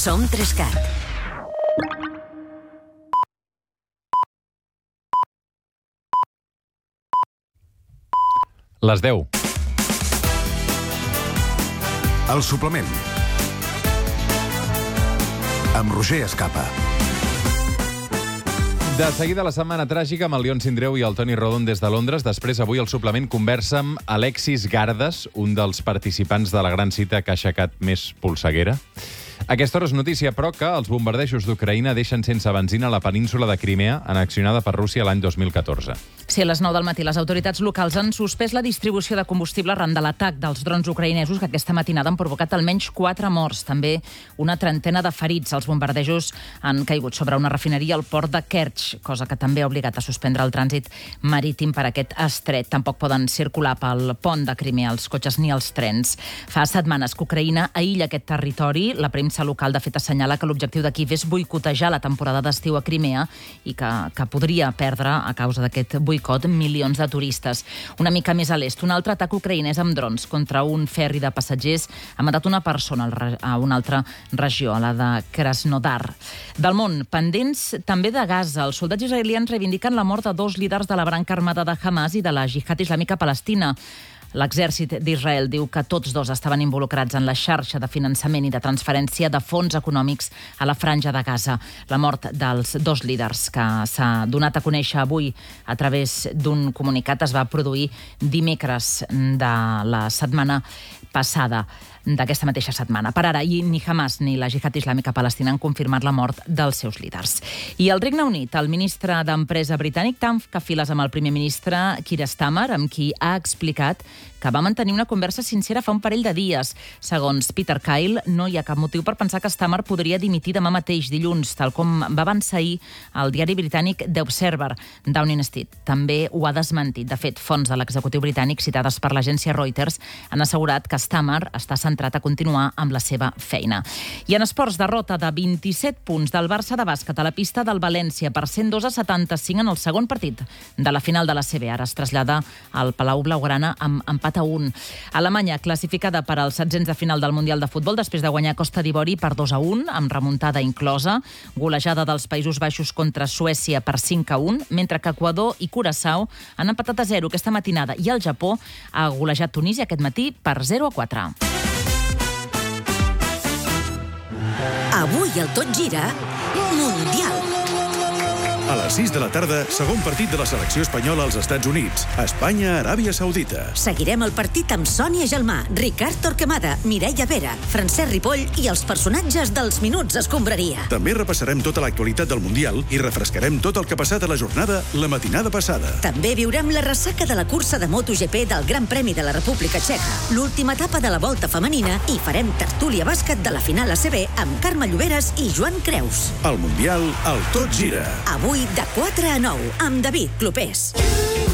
Som 3Cat. Les 10. El suplement. Amb Roger Escapa. De seguida la setmana tràgica amb el Leon Sindreu i el Toni Rodon des de Londres. Després, avui, el suplement conversa amb Alexis Gardas, un dels participants de la gran cita que ha aixecat més polseguera. Aquesta hora és notícia, però, que els bombardejos d'Ucraïna deixen sense benzina la península de Crimea, annexionada per Rússia l'any 2014. Sí, a les 9 del matí les autoritats locals han suspès la distribució de combustible arran de l'atac dels drons ucraïnesos que aquesta matinada han provocat almenys 4 morts, també una trentena de ferits. Els bombardejos han caigut sobre una refineria al port de Kerch, cosa que també ha obligat a suspendre el trànsit marítim per aquest estret. Tampoc poden circular pel pont de Crimea els cotxes ni els trens. Fa setmanes que Ucraïna aïlla aquest territori. La premsa local, de fet, assenyala que l'objectiu de Kíev és boicotejar la temporada d'estiu a Crimea i que podria perdre, a causa d'aquest boicot, milions de turistes. Una mica més a l'est, un altre atac ucraïnès amb drons contra un ferri de passatgers ha matat una persona a una altra regió, a la de Krasnodar. Del món, pendents també de Gaza. Els soldats israelians reivindiquen la mort de 2 líders de la branca armada de Hamas i de la Jihad Islàmica Palestina. L'exèrcit d'Israel diu que tots dos estaven involucrats en la xarxa de finançament i de transferència de fons econòmics a la franja de Gaza. La mort dels 2 líders, que s'ha donat a conèixer avui a través d'un comunicat, es va produir dimecres de la setmana passada, d'aquesta mateixa setmana. Per ara, ni Hamas ni la Jihad Islàmica Palestina han confirmat la mort dels seus líders. I al Regne Unit, el ministre d'Empresa britànic tanca files amb el primer ministre Keir Starmer, amb qui ha explicat que va mantenir una conversa sincera fa un parell de dies. Segons Peter Kyle, no hi ha cap motiu per pensar que Starmer podria dimitir demà mateix, dilluns, tal com va avançar ahir el diari britànic The Observer. Downing Street també ho ha desmentit. De fet, fonts de l'executiu britànic citades per l'agència Reuters han assegurat que Starmer està centrat a continuar amb la seva feina. I en esports, derrota de 27 punts del Barça de bàsquet a la pista del València per 102-75 en el segon partit de la final de la CB. Ara es trasllada al Palau Blaugrana amb empat a 1. Alemanya, classificada per als 16 de final del Mundial de Futbol després de guanyar Costa d'Ivori per 2-1, amb remuntada inclosa, golejada dels Països Baixos contra Suècia per 5-1, mentre que Equador i Curaçao han empatat a 0 aquesta matinada i el Japó ha golejat Tunísia aquest matí per 0-4. Avui el Tot Gira Mundial. A les 6 de la tarda, segon partit de la selecció espanyola als Estats Units. Espanya-Aràbia Saudita. Seguirem el partit amb Sònia Gelmà, Ricard Torquemada, Mireia Vera, Francesc Ripoll i els personatges dels Minuts Escombraria. També repassarem tota l'actualitat del Mundial i refrescarem tot el que ha passat a la jornada la matinada passada. També viurem la ressaca de la cursa de MotoGP del Gran Premi de la República Txeca, l'última etapa de la Volta Femenina i farem tertúlia bàsquet de la final ACB amb Carme Lloberes i Joan Creus. Al Mundial, el Tot Gira. Avui de 4 a 9 amb David Clopés.